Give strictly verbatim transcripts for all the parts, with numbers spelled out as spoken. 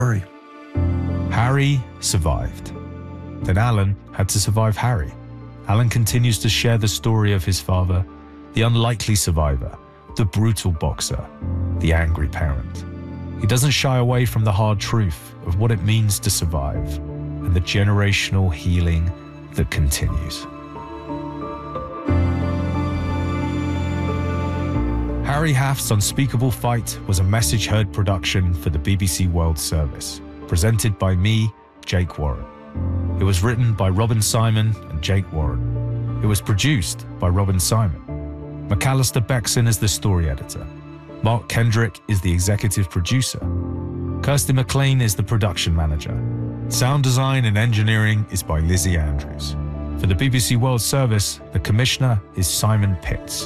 Harry. Harry survived. Then Alan had to survive Harry. Alan continues to share the story of his father, the unlikely survivor, the brutal boxer, the angry parent. He doesn't shy away from the hard truth of what it means to survive and the generational healing that continues. Harry Haft's Unspeakable Fight was a Message Heard production for the B B C World Service, presented by me, Jake Warren. It was written by Robin Simon and Jake Warren. It was produced by Robin Simon. McAllister Beckson is the story editor. Mark Kendrick is the executive producer. Kirsty McLean is the production manager. Sound design and engineering is by Lizzie Andrews. For the B B C World Service, the commissioner is Simon Pitts.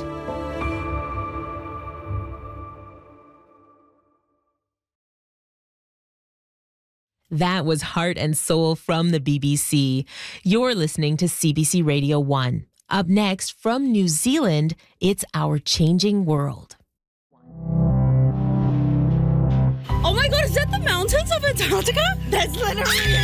That was Heart and Soul from the B B C. You're listening to C B C Radio one. Up next, from New Zealand, it's Our Changing World. Oh my God, is that the mountains of Antarctica? That's literally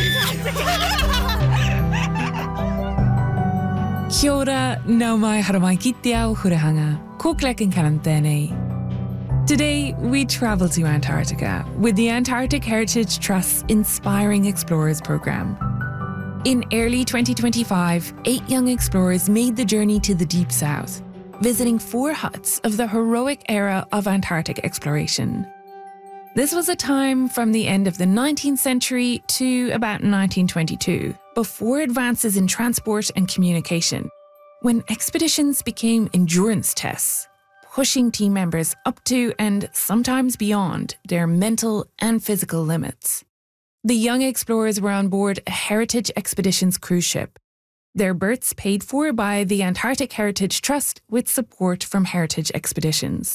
Antarctica. Kia ora, nau mai haramai ki te ao hurahanga, ko Clegg and Callum tēnei. Today, we travel to Antarctica with the Antarctic Heritage Trust's Inspiring Explorers program. In early twenty twenty-five, eight young explorers made the journey to the Deep South, visiting four huts of the heroic era of Antarctic exploration. This was a time from the end of the nineteenth century to about nineteen twenty-two, before advances in transport and communication, when expeditions became endurance tests, pushing team members up to and sometimes beyond their mental and physical limits. The young explorers were on board a Heritage Expeditions cruise ship, their berths paid for by the Antarctic Heritage Trust with support from Heritage Expeditions.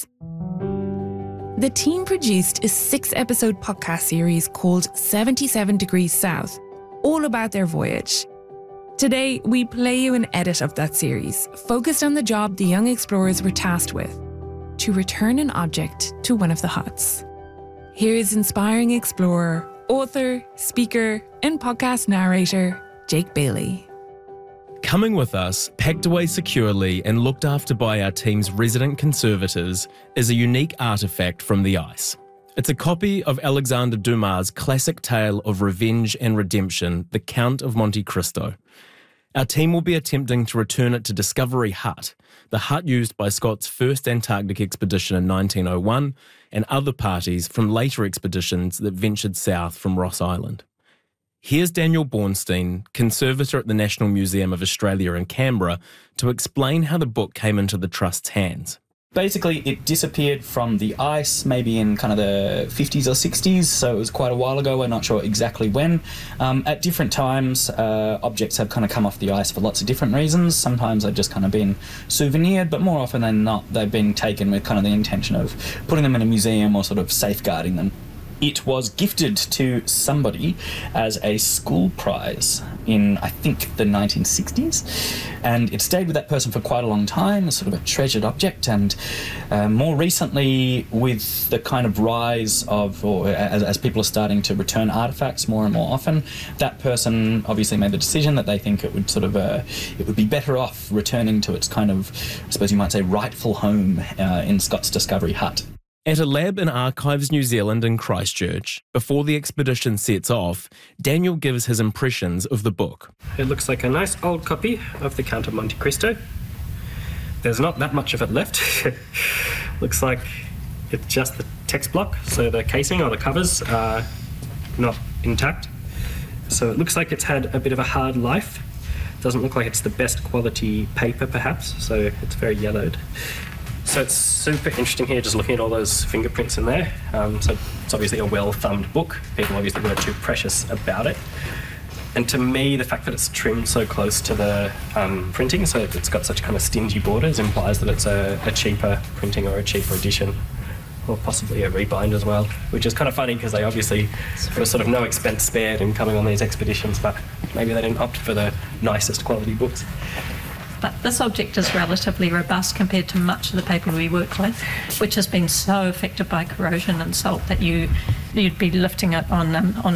The team produced a six-episode podcast series called seventy-seven Degrees South, all about their voyage. Today, we play you an edit of that series, focused on the job the young explorers were tasked with: to return an object to one of the huts. Here's inspiring explorer, author, speaker, and podcast narrator, Jake Bailey. Coming with us, packed away securely and looked after by our team's resident conservators, is a unique artefact from the ice. It's a copy of Alexander Dumas' classic tale of revenge and redemption, The Count of Monte Cristo. Our team will be attempting to return it to Discovery Hut, the hut used by Scott's first Antarctic expedition in nineteen oh one and other parties from later expeditions that ventured south from Ross Island. Here's Daniel Bornstein, conservator at the National Museum of Australia in Canberra, to explain how the book came into the Trust's hands. Basically, it disappeared from the ice maybe in kind of the fifties or sixties, so it was quite a while ago. We're not sure exactly when. Um, at different times, uh, objects have kind of come off the ice for lots of different reasons. Sometimes they've just kind of been souvenired, but more often than not, they've been taken with kind of the intention of putting them in a museum or sort of safeguarding them. It was gifted to somebody as a school prize in, I think, the nineteen sixties, and it stayed with that person for quite a long time, as sort of a treasured object. And uh, more recently, with the kind of rise of, or as, as people are starting to return artifacts more and more often, that person obviously made the decision that they think it would sort of, uh, it would be better off returning to its kind of, I suppose you might say, rightful home uh, in Scott's Discovery Hut. At a lab in Archives New Zealand in Christchurch, before the expedition sets off, Daniel gives his impressions of the book. It looks like a nice old copy of The Count of Monte Cristo. There's not that much of it left. Looks like it's just the text block, so the casing or the covers are not intact. So it looks like it's had a bit of a hard life. Doesn't look like it's the best quality paper, perhaps, so it's very yellowed. So it's super interesting here, just looking at all those fingerprints in there. Um, so it's obviously a well-thumbed book. People obviously weren't too precious about it. And to me, the fact that it's trimmed so close to the um, printing, so it's got such kind of stingy borders, implies that it's a, a cheaper printing or a cheaper edition, or possibly a rebind as well, which is kind of funny because they obviously there was sort of no expense spared in coming on these expeditions, but maybe they didn't opt for the nicest quality books. But this object is relatively robust compared to much of the paper we work with, which has been so affected by corrosion and salt that you you'd be lifting it on um, on